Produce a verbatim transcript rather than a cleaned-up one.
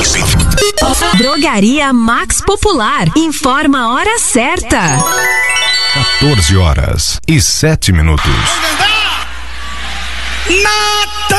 Drogaria Max Popular. Informa a hora certa. quatorze horas e sete minutos. Nata!